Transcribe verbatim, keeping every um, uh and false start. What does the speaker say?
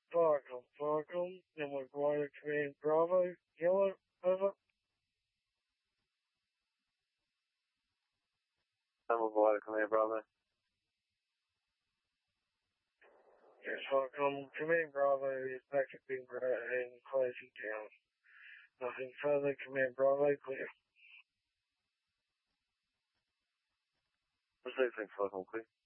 Falcon, Falcon, number one, Command Bravo, Yellow, over. Number one, Command Bravo. Yes, Falcon, Command Bravo is back at Big Brother and closing down. Nothing further, Command Bravo, clear. Receiving Falcon, clear.